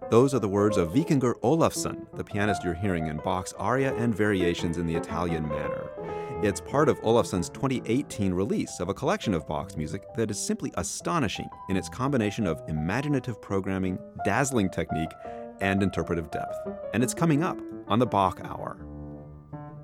Those are the words of Vikingur Olafsson, the pianist you're hearing in Bach's aria and variations in the Italian manner. It's part of Olafsson's 2018 release of a collection of Bach's music that is simply astonishing in its combination of imaginative programming, dazzling technique, and interpretive depth. And it's coming up on the Bach Hour.